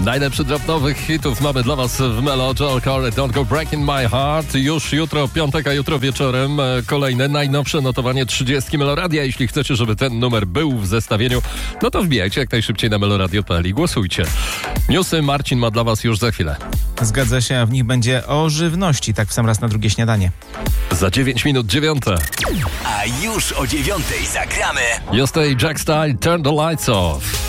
Najlepszy drop nowych hitów mamy dla Was w Melo. Joel Corey, Don't Go Breaking My Heart. Już jutro piątek, a jutro wieczorem kolejne, najnowsze notowanie 30 Meloradia. Jeśli chcecie, żeby ten numer był w zestawieniu, no to wbijajcie jak najszybciej na meloradio.pl i głosujcie. Newsy Marcin ma dla Was już za chwilę. Zgadza się, a w nich będzie o żywności, tak w sam raz na drugie śniadanie. Za 9 minut 9. A już o 9 zagramy. Jest Jack Style, Turn the Lights Off.